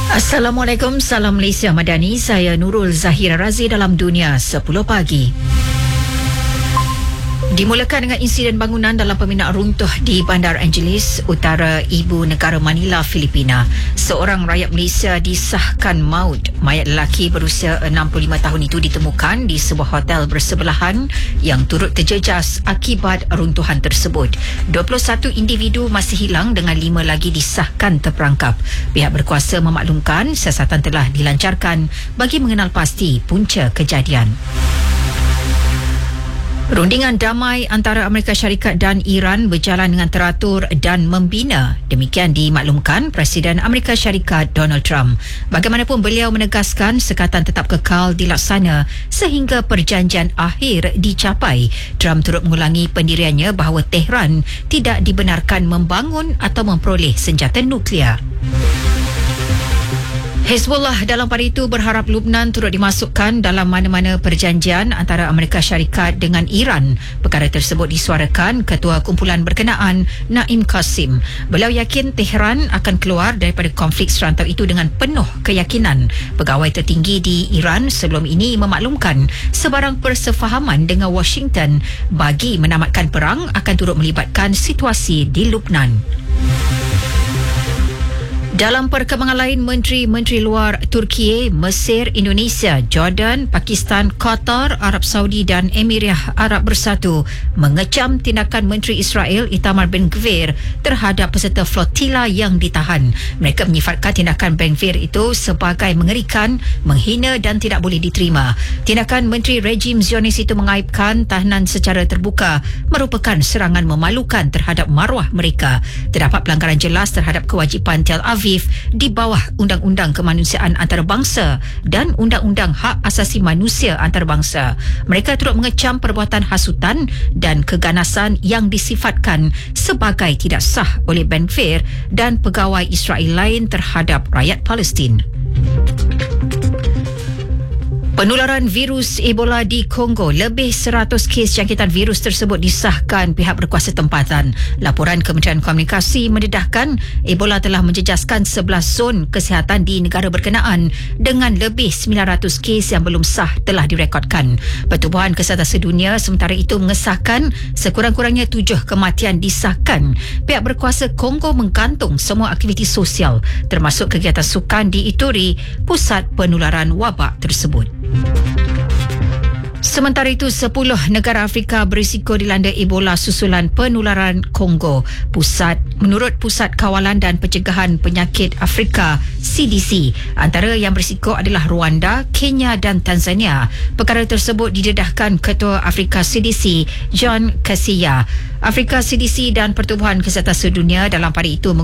Assalamualaikum, salam Malaysia Madani. Saya Nurul Zahira Razi dalam Dunia 10 Pagi. Dimulakan dengan insiden bangunan dalam peminat runtuh di Bandar Angeles, utara ibu negara Manila, Filipina. Seorang rakyat Malaysia disahkan maut. Mayat lelaki berusia 65 tahun itu ditemukan di sebuah hotel bersebelahan yang turut terjejas akibat runtuhan tersebut. 21 individu masih hilang dengan 5 lagi disahkan terperangkap. Pihak berkuasa memaklumkan siasatan telah dilancarkan bagi mengenal pasti punca kejadian. Rundingan damai antara Amerika Syarikat dan Iran berjalan dengan teratur dan membina. Demikian dimaklumkan Presiden Amerika Syarikat Donald Trump. Bagaimanapun beliau menegaskan sekatan tetap kekal dilaksana sehingga perjanjian akhir dicapai. Trump turut mengulangi pendiriannya bahawa Tehran tidak dibenarkan membangun atau memperoleh senjata nuklear. Hezbollah dalam pada itu berharap Lubnan turut dimasukkan dalam mana-mana perjanjian antara Amerika Syarikat dengan Iran. Perkara tersebut disuarakan Ketua Kumpulan Berkenaan, Naim Qasim. Beliau yakin Tehran akan keluar daripada konflik serantau itu dengan penuh keyakinan. Pegawai tertinggi di Iran sebelum ini memaklumkan sebarang persefahaman dengan Washington bagi menamatkan perang akan turut melibatkan situasi di Lubnan. Dalam perkembangan lain, Menteri-Menteri Luar Turki, Mesir, Indonesia, Jordan, Pakistan, Qatar, Arab Saudi dan Emirat Arab Bersatu mengecam tindakan Menteri Israel Itamar Ben-Gvir terhadap peserta flotila yang ditahan. Mereka menyifatkan tindakan Ben-Gvir itu sebagai mengerikan, menghina dan tidak boleh diterima. Tindakan Menteri Rejim Zionis itu mengaibkan tahanan secara terbuka merupakan serangan memalukan terhadap maruah mereka. Terdapat pelanggaran jelas terhadap kewajipan Tel Aviv di bawah Undang-Undang Kemanusiaan Antarabangsa dan Undang-Undang Hak Asasi Manusia Antarabangsa. Mereka turut mengecam perbuatan hasutan dan keganasan yang disifatkan sebagai tidak sah oleh Ben-Gvir dan pegawai Israel lain terhadap rakyat Palestin. Penularan virus Ebola di Kongo. Lebih 100 kes jangkitan virus tersebut disahkan pihak berkuasa tempatan. Laporan Kementerian Komunikasi mendedahkan Ebola telah menjejaskan 11 zon kesihatan di negara berkenaan dengan lebih 900 kes yang belum sah telah direkodkan. Pertubuhan Kesihatan Sedunia sementara itu mengesahkan sekurang-kurangnya 7 kematian disahkan. Pihak berkuasa Kongo menggantung semua aktiviti sosial termasuk kegiatan sukan di Ituri, pusat penularan wabak tersebut. Sementara itu, 10 negara Afrika berisiko dilanda Ebola susulan penularan Kongo. Menurut Pusat Kawalan dan Pencegahan Penyakit Afrika CDC, antara yang berisiko adalah Rwanda, Kenya dan Tanzania. Perkara tersebut didedahkan Ketua Afrika CDC John Kaseya. Afrika CDC dan Pertubuhan Kesihatan Sedunia dalam pada itu